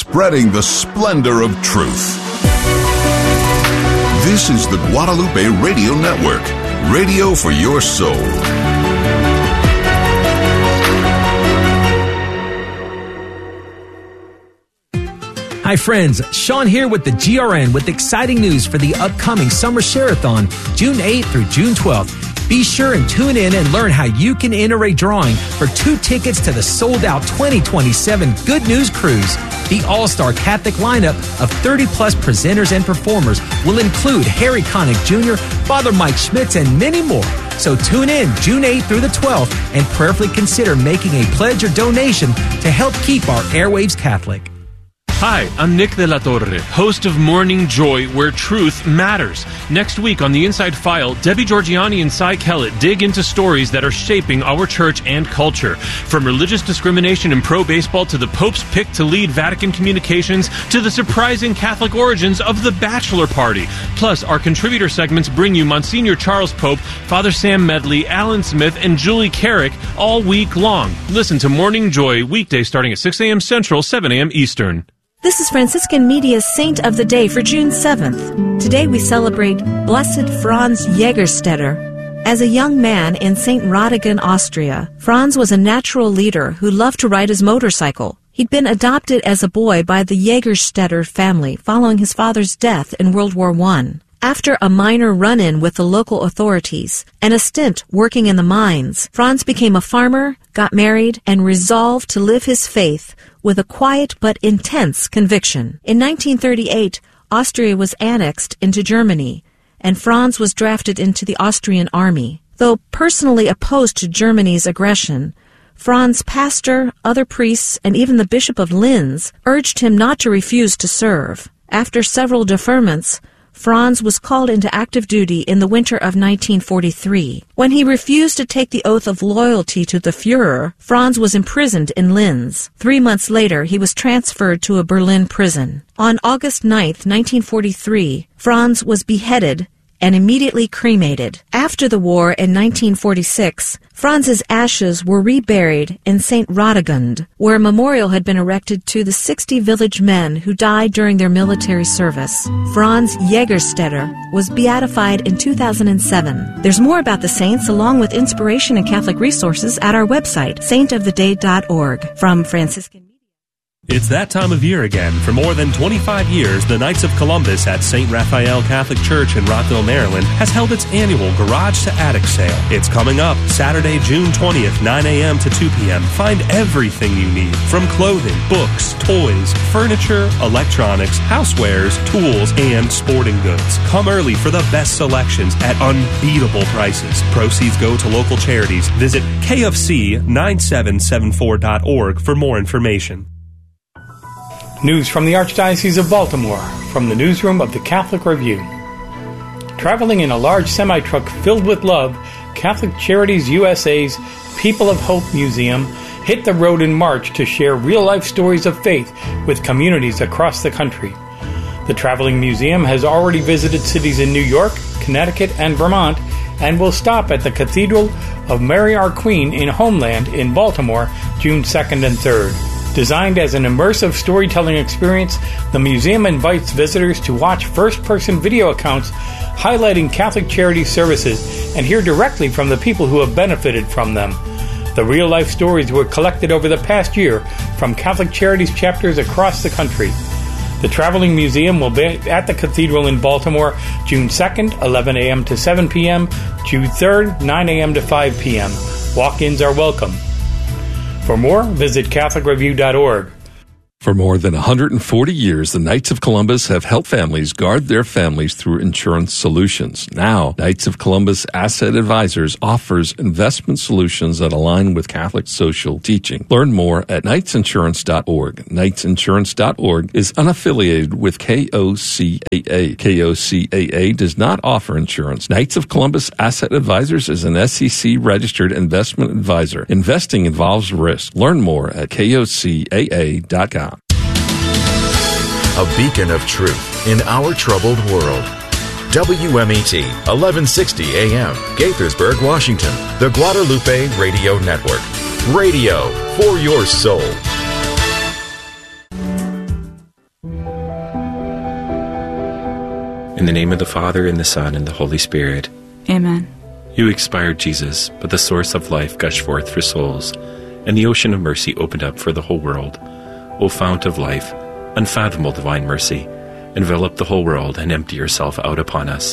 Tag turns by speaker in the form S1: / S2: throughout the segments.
S1: spreading the splendor of truth. This is the Guadalupe Radio Network, radio for your soul.
S2: Hi friends, Sean here with the GRN with exciting news for the upcoming Summer Share-a-thon, June 8th through June 12th. Be sure and tune in and learn how you can enter a drawing for 2 tickets to the sold-out 2027 Good News Cruise. The all-star Catholic lineup of 30-plus presenters and performers will include Harry Connick Jr., Father Mike Schmitz, and many more. So tune in June 8th through the 12th and prayerfully consider making a pledge or donation to help keep our airwaves Catholic.
S3: Hi, I'm Nick De La Torre, host of Morning Joy, where truth matters. Next week on The Inside File, Debbie Georgiani and Cy Kellett dig into stories that are shaping our church and culture. From religious discrimination in pro-baseball to the Pope's pick to lead Vatican communications to the surprising Catholic origins of the Bachelor Party. Plus, our contributor segments bring you Monsignor Charles Pope, Father Sam Medley, Alan Smith, and Julie Carrick all week long. Listen to Morning Joy weekdays starting at 6 a.m. Central, 7 a.m. Eastern.
S4: This is Franciscan Media's Saint of the Day for June 7th. Today we celebrate Blessed Franz Jägerstätter. As a young man in St. Radigan, Austria, Franz was a natural leader who loved to ride his motorcycle. He'd been adopted as a boy by the Jägerstätter family following his father's death in World War I. After a minor run-in with the local authorities and a stint working in the mines, Franz became a farmer, got married, and resolved to live his faith with a quiet but intense conviction. In 1938, Austria was annexed into Germany, and Franz was drafted into the Austrian army. Though personally opposed to Germany's aggression, Franz's pastor, other priests, and even the Bishop of Linz urged him not to refuse to serve. After several deferments, Franz was called into active duty in the winter of 1943. When he refused to take the oath of loyalty to the Führer, Franz was imprisoned in Linz. 3 months later, he was transferred to a Berlin prison. On August 9, 1943, Franz was beheaded and immediately cremated. After the war in 1946, Franz's ashes were reburied in St. Radegund, where a memorial had been erected to the 60 village men who died during their military service. Franz Jägerstätter was beatified in 2007. There's more about the saints along with inspiration and Catholic resources at our website, saintoftheday.org. From Franciscan
S5: It's that time of year again. For more than 25 years, the Knights of Columbus at St. Raphael Catholic Church in Rockville, Maryland, has held its annual Garage to Attic sale. It's coming up Saturday, June 20th, 9 a.m. to 2 p.m. Find everything you need, from clothing, books, toys, furniture, electronics, housewares, tools, and sporting goods. Come early for the best selections at unbeatable prices. Proceeds go to local charities. Visit kfc9774.org for more information.
S6: News from the Archdiocese of Baltimore, from the newsroom of the Catholic Review. Traveling in a large semi-truck filled with love, Catholic Charities USA's People of Hope Museum hit the road in March to share real-life stories of faith with communities across the country. The traveling museum has already visited cities in New York, Connecticut, and Vermont, and will stop at the Cathedral of Mary Our Queen in Homeland in Baltimore, June 2nd and 3rd. Designed as an immersive storytelling experience, the museum invites visitors to watch first-person video accounts highlighting Catholic Charities services and hear directly from the people who have benefited from them. The real-life stories were collected over the past year from Catholic Charities chapters across the country. The Traveling Museum will be at the Cathedral in Baltimore, June 2nd, 11 a.m. to 7 p.m., June 3rd, 9 a.m. to 5 p.m. Walk-ins are welcome. For more, visit CatholicReview.org.
S7: For more than 140 years, the Knights of Columbus have helped families guard their families through insurance solutions. Now, Knights of Columbus Asset Advisors offers investment solutions that align with Catholic social teaching. Learn more at knightsinsurance.org. Knightsinsurance.org is unaffiliated with KOCAA. KOCAA does not offer insurance. Knights of Columbus Asset Advisors is an SEC-registered investment advisor. Investing involves risk. Learn more at KOCAA.com.
S8: A beacon of truth in our troubled world. WMET, 1160 AM, Gaithersburg, Washington. The Guadalupe Radio Network. Radio for your soul.
S9: In the name of the Father, and the Son, and the Holy Spirit.
S10: Amen.
S9: You expired, Jesus, but the source of life gushed forth for souls, and the ocean of mercy opened up for the whole world. O fount of life, unfathomable divine mercy, envelop the whole world and empty yourself out upon us.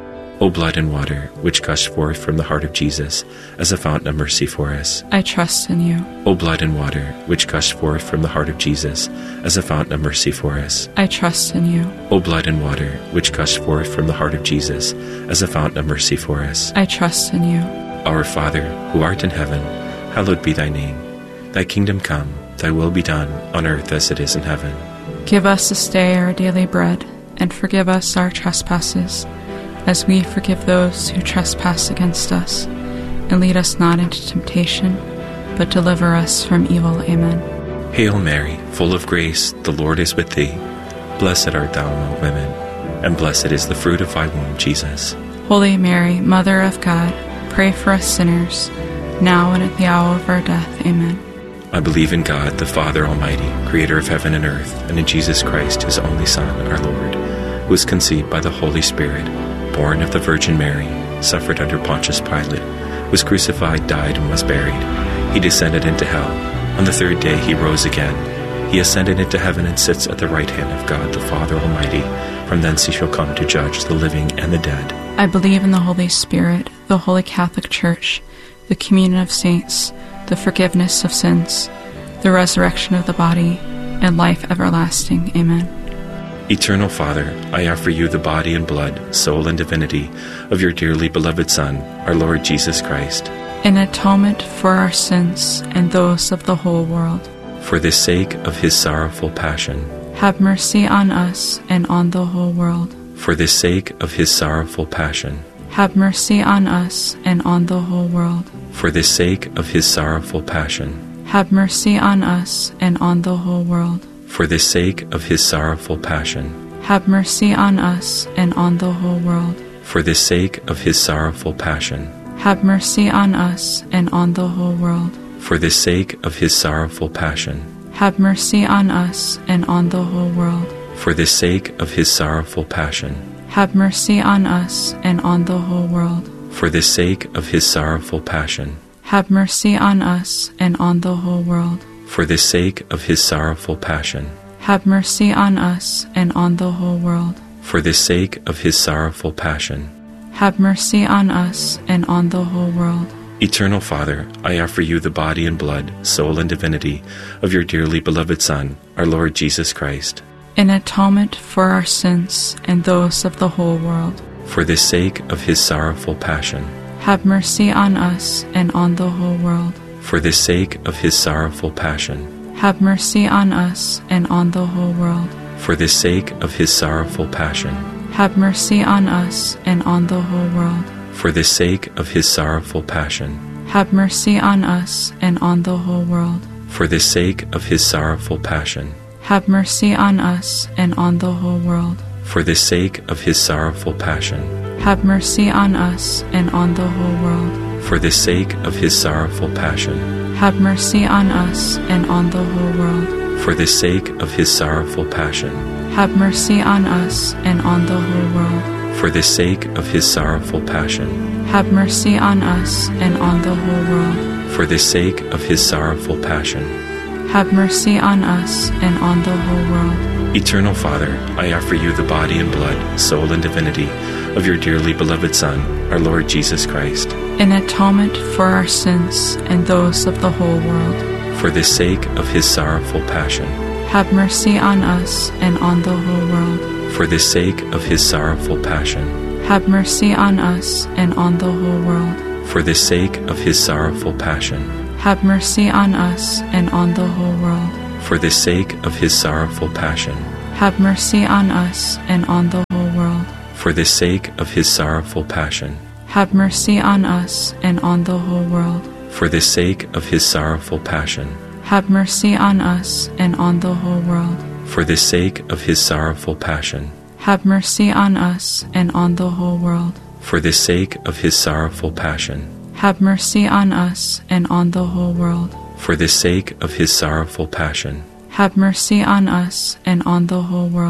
S9: O blood and water, which gushed forth from the heart of Jesus as a fountain of mercy for us.
S10: I trust in you.
S9: O blood and water, which gushed forth from the heart of Jesus as a fountain of mercy for us.
S10: I trust in you.
S9: O blood and water, which gushed forth from the heart of Jesus as a fountain of mercy for us.
S10: I trust in you.
S9: Our Father, who art in heaven, hallowed be thy name. Thy kingdom come, thy will be done, on earth as it is in heaven.
S10: Give us this day our daily bread, and forgive us our trespasses, as we forgive those who trespass against us. And lead us not into temptation, but deliver us from evil. Amen.
S9: Hail Mary, full of grace, the Lord is with thee. Blessed art thou among women, and blessed is the fruit of thy womb, Jesus.
S10: Holy Mary, Mother of God, pray for us sinners, now and at the hour of our death. Amen.
S9: I believe in God, the Father Almighty, creator of heaven and earth, and in Jesus Christ, his only Son, our Lord, who was conceived by the Holy Spirit, born of the Virgin Mary, suffered under Pontius Pilate, was crucified, died, and was buried. He descended into hell. On the third day he rose again. He ascended into heaven and sits at the right hand of God the Father Almighty. From thence he shall come to judge the living and the dead.
S10: I believe in the Holy Spirit, the Holy Catholic Church, the communion of saints, the forgiveness of sins, the resurrection of the body, and life everlasting. Amen.
S9: Eternal Father, I offer you the body and blood, soul and divinity of your dearly beloved Son, our Lord Jesus Christ,
S10: in atonement for our sins and those of the whole world.
S9: For the sake of his sorrowful passion,
S10: have mercy on us and on the whole world.
S9: For the sake of his sorrowful passion,
S10: have mercy on us and on the whole world.
S9: For the sake of his sorrowful passion,
S10: have mercy on us and on the whole world.
S9: For the sake of his sorrowful passion,
S10: have mercy on us and on the whole world.
S9: For the sake of his sorrowful passion,
S10: have mercy on us and on the whole world.
S9: For the sake of his sorrowful passion,
S10: have mercy on us and on the whole world.
S9: For the sake of his sorrowful passion,
S10: have mercy on us and on the whole world.
S9: For the sake of his sorrowful passion,
S10: have mercy on us and on the whole world.
S9: For the sake of his sorrowful passion,
S10: have mercy on us and on the whole world.
S9: For the sake of his sorrowful passion,
S10: have mercy on us and on the whole world.
S9: Eternal Father, I offer you the body and blood, soul and divinity of your dearly beloved Son, our Lord Jesus Christ,
S10: in atonement for our sins and those of the whole world.
S9: For the sake of his sorrowful passion,
S10: have mercy on us and on the whole world.
S9: For the sake of his sorrowful passion,
S10: have mercy on us and on the whole world.
S9: For the sake of his sorrowful passion,
S10: have mercy on us and on the whole world.
S9: For the sake of his sorrowful passion,
S10: have mercy on us and on the whole world.
S9: For the sake of his sorrowful passion,
S10: have mercy on us and on the whole world.
S9: For the sake of his sorrowful passion,
S10: have mercy on us and on the whole world.
S9: For the sake of his sorrowful passion,
S10: have mercy on us and on the whole world.
S9: For the sake of his sorrowful passion,
S10: have mercy on us and on the whole world.
S9: For the sake of his sorrowful passion,
S10: have mercy on us and on the whole world.
S9: For the sake of his sorrowful passion,
S10: have mercy on us and on the whole world.
S9: Eternal Father, I offer you the body and blood, soul and divinity of your dearly beloved Son, our Lord Jesus Christ,
S10: in atonement for our sins and those of the whole world.
S9: For the sake of his sorrowful passion,
S10: have mercy on us and on the whole world.
S9: For the sake of his sorrowful passion,
S10: have mercy on us and on the whole world.
S9: For the sake of his sorrowful passion,
S10: have mercy on us and on the whole world.
S9: For the sake of his sorrowful passion,
S10: have mercy on us and on the whole world.
S9: For the sake of his sorrowful passion,
S10: have mercy on us and on the whole world.
S9: For the sake of his sorrowful passion,
S10: have mercy on us and on the whole world.
S9: For the sake of his sorrowful passion,
S10: have mercy on us and on the whole world.
S9: For the sake of his sorrowful passion,
S10: have mercy on us and on the whole world.
S9: For the sake of his sorrowful passion,
S10: have mercy on us and on the whole world.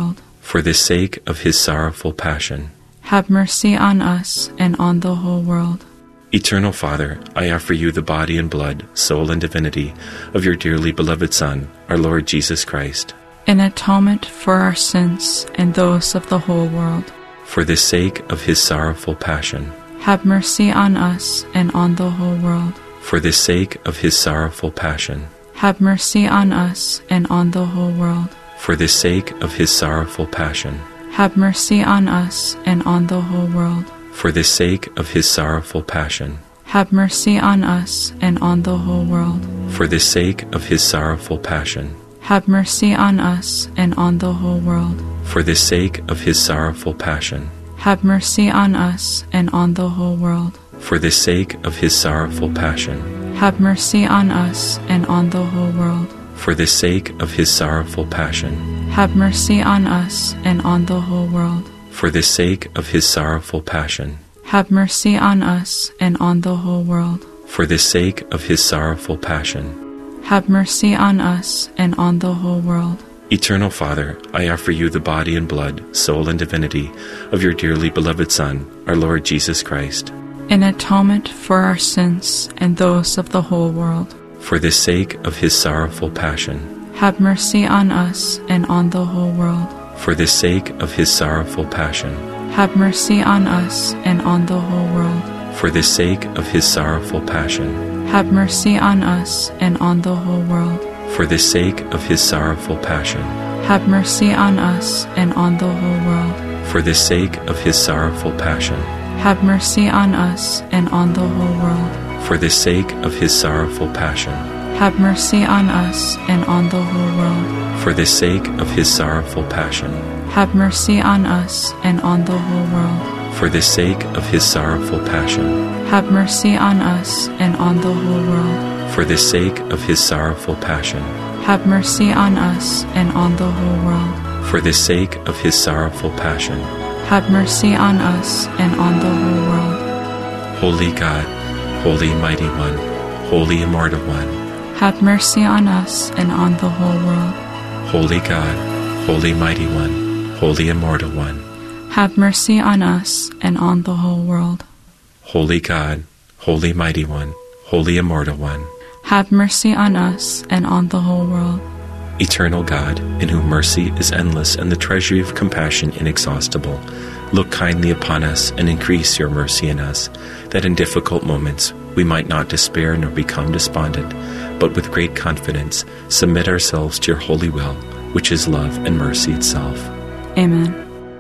S9: For the sake of his sorrowful passion,
S10: have mercy on us and on the whole world.
S9: Eternal Father, I offer you the body and blood, soul and divinity of your dearly beloved Son, our Lord Jesus Christ,
S10: in atonement for our sins and those of the whole world.
S9: For the sake of his sorrowful passion,
S10: have mercy on us and on the whole world.
S9: For the sake of his sorrowful passion,
S10: have mercy on us and on the whole world.
S9: For the sake of his sorrowful passion,
S10: have mercy on us and on the whole world.
S9: For the sake of his sorrowful passion,
S10: have mercy on us and on the whole world.
S9: For the sake of his sorrowful passion,
S10: have mercy on us and on the whole world.
S9: For the sake of his sorrowful passion,
S10: have mercy on us and on the whole world.
S9: For the sake of his sorrowful passion,
S10: have mercy on us and on the whole world.
S9: For the sake of his sorrowful passion,
S10: have mercy on us and on the whole world.
S9: For the sake of his sorrowful passion,
S10: have mercy on us and on the whole world.
S9: For the sake of his sorrowful passion,
S10: have mercy on us and on the whole world.
S9: Eternal Father, I offer you the body and blood, soul and divinity of your dearly beloved Son, our Lord Jesus Christ,
S10: in atonement for our sins and those of the whole world.
S9: For the sake of his sorrowful passion,
S10: have mercy on us and on the whole world.
S9: For the sake of his sorrowful passion,
S10: have mercy on us and on the whole world.
S9: For the sake of his sorrowful passion,
S10: have mercy on us and on the whole world.
S9: For the sake of his sorrowful passion,
S10: have mercy on us and on the whole world.
S9: For the sake of his sorrowful passion,
S10: have mercy on us and on the whole world.
S9: For the sake of his sorrowful passion,
S10: have mercy on us and on the whole world.
S9: For the sake of his sorrowful passion,
S10: have mercy on us and on the whole world.
S9: For the sake of his sorrowful passion,
S10: have mercy on us and on the whole world.
S9: For the sake of his sorrowful passion,
S10: have mercy on us and on the whole world.
S9: For the sake of his sorrowful passion,
S10: have mercy on us and on the whole world.
S9: Holy God, Holy Mighty One, Holy Immortal One,
S10: have mercy on us and on the whole world.
S9: Holy God, Holy Mighty One, Holy Immortal One,
S10: have mercy on us and on the whole world.
S9: Holy God, Holy Mighty One, Holy Immortal One,
S10: have mercy on us and on the whole world.
S9: Eternal God, in whom mercy is endless and the treasury of compassion inexhaustible, look kindly upon us and increase your mercy in us, that in difficult moments we might not despair nor become despondent, but with great confidence submit ourselves to your holy will, which is love and mercy itself.
S10: Amen.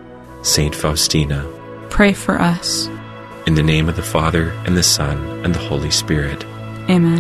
S9: Saint Faustina,
S10: pray for us.
S9: In the name of the Father, and the Son, and the Holy Spirit.
S10: Amen.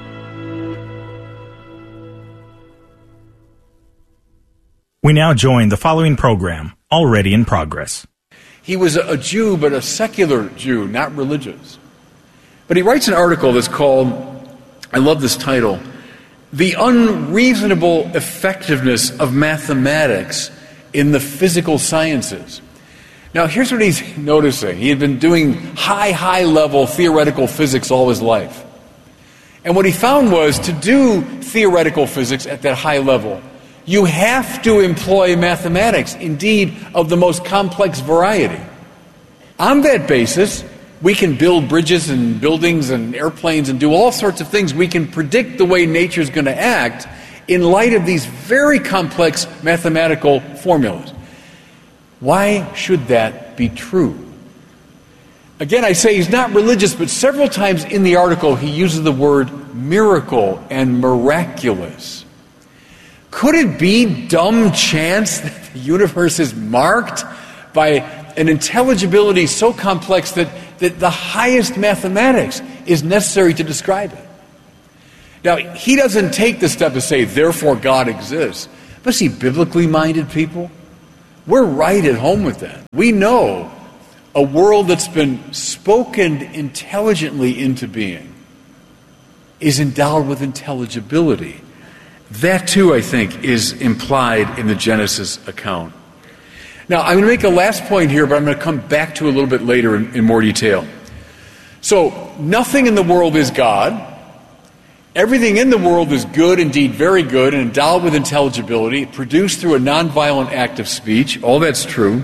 S11: We now join the following program, already in progress.
S12: He was a Jew, but a secular Jew, not religious. But he writes an article that's called, I love this title, The Unreasonable Effectiveness of Mathematics in the Physical Sciences. Now, here's what he's noticing. He had been doing high-level theoretical physics all his life. And what he found was to do theoretical physics at that high level, you have to employ mathematics, indeed, of the most complex variety. On that basis, we can build bridges and buildings and airplanes and do all sorts of things. We can predict the way nature's going to act in light of these very complex mathematical formulas. Why should that be true? Again, I say he's not religious, but several times in the article he uses the word miracle and miraculous. Could it be dumb chance that the universe is marked by an intelligibility so complex that the highest mathematics is necessary to describe it? Now, he doesn't take the step to say, therefore God exists. But see, biblically minded people, we're right at home with that. We know a world that's been spoken intelligently into being is endowed with intelligibility. That too, I think, is implied in the Genesis account. Now, I'm going to make a last point here, but I'm going to come back to it a little bit later in more detail. So, nothing in the world is God, Everything in the world is good, indeed very good, and endowed with intelligibility, produced through a nonviolent act of speech. All that's true.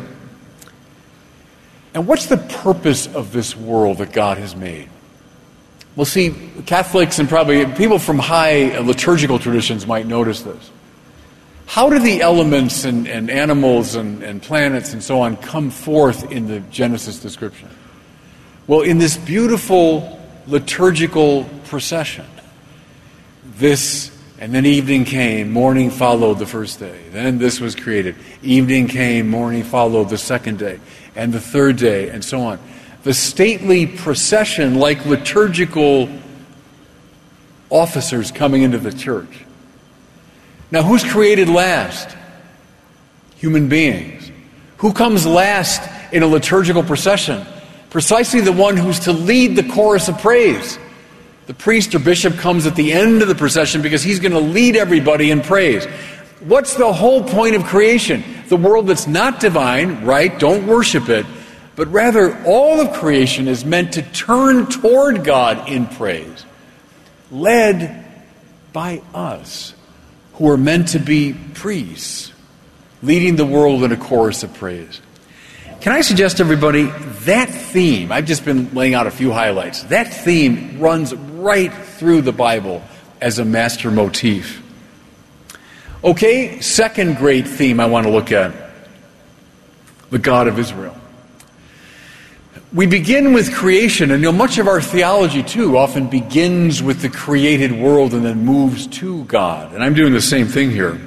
S12: And what's the purpose of this world that God has made? Well, see, Catholics and probably people from high liturgical traditions might notice this. How do the elements and animals and planets and so on come forth in the Genesis description? Well, in this beautiful liturgical procession. This, and then evening came, morning followed the first day. Then this was created. Evening came, morning followed the second day, and the third day, and so on. The stately procession, like liturgical officers coming into the church. Now, who's created last? Human beings. Who comes last in a liturgical procession? Precisely the one who's to lead the chorus of praise. The priest or bishop comes at the end of the procession because he's going to lead everybody in praise. What's the whole point of creation? The world that's not divine, right? Don't worship it. But rather, all of creation is meant to turn toward God in praise, led by us, who are meant to be priests, leading the world in a chorus of praise. Can I suggest to everybody, that theme, I've just been laying out a few highlights, that theme runs right through the Bible as a master motif. Okay, second great theme I want to look at, the God of Israel. We begin with creation, and much of our theology, too, often begins with the created world and then moves to God. And I'm doing the same thing here.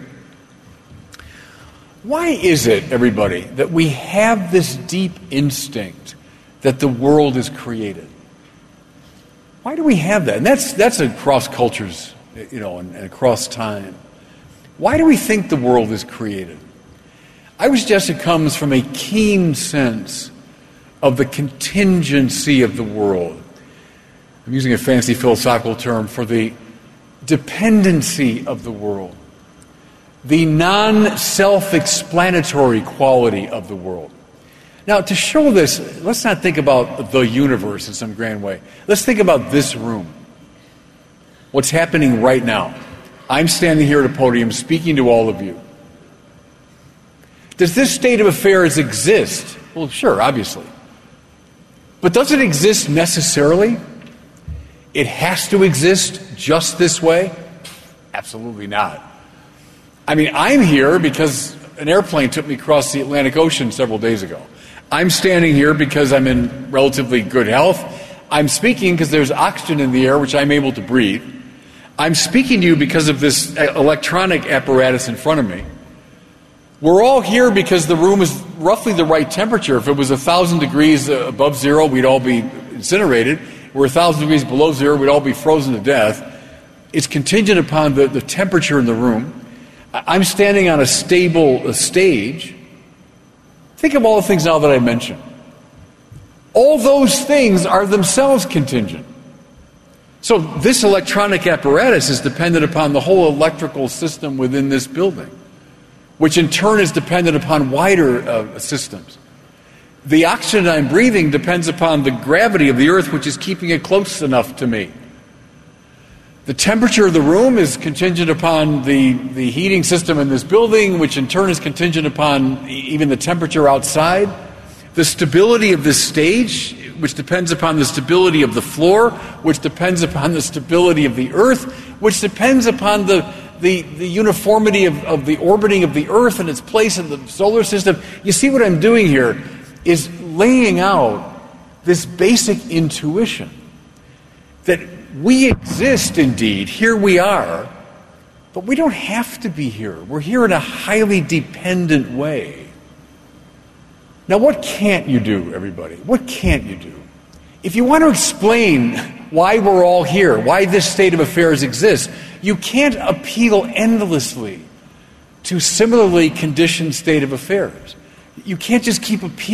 S12: Why is it, everybody, that we have this deep instinct that the world is created? Why do we have that? And that's across cultures, and across time. Why do we think the world is created? I would suggest it comes from a keen sense of the contingency of the world. I'm using a fancy philosophical term for the dependency of the world, the non-self-explanatory quality of the world. Now, to show this, let's not think about the universe in some grand way. Let's think about this room. What's happening right now? I'm standing here at a podium speaking to all of you. Does this state of affairs exist? Well, sure, obviously. But does it exist necessarily? It has to exist just this way? Absolutely not. I mean, I'm here because an airplane took me across the Atlantic Ocean several days ago. I'm standing here because I'm in relatively good health. I'm speaking because there's oxygen in the air, which I'm able to breathe. I'm speaking to you because of this electronic apparatus in front of me. We're all here because the room is roughly the right temperature. If it was 1,000 degrees above zero, we'd all be incinerated. We're 1,000 degrees below zero, we'd all be frozen to death. It's contingent upon the temperature in the room. I'm standing on a stable stage. Think of all the things now that I mentioned. All those things are themselves contingent. So this electronic apparatus is dependent upon the whole electrical system within this building, which in turn is dependent upon wider systems. The oxygen I'm breathing depends upon the gravity of the earth, which is keeping it close enough to me. The temperature of the room is contingent upon the heating system in this building, which in turn is contingent upon even the temperature outside. The stability of this stage, which depends upon the stability of the floor, which depends upon the stability of the earth, which depends upon the uniformity of the orbiting of the earth and its place in the solar system. You see what I'm doing here is laying out this basic intuition that we exist indeed, here we are, but we don't have to be here. We're here in a highly dependent way. Now, what can't you do, everybody? What can't you do? If you want to explain why we're all here, why this state of affairs exists, you can't appeal endlessly to similarly conditioned state of affairs. You can't just keep appealing